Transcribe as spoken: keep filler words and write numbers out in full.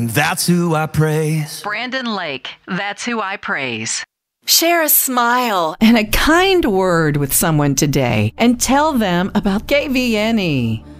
That's who I praise. Brandon Lake, that's who I praise. Share a smile and a kind word with someone today and tell them about K V N E.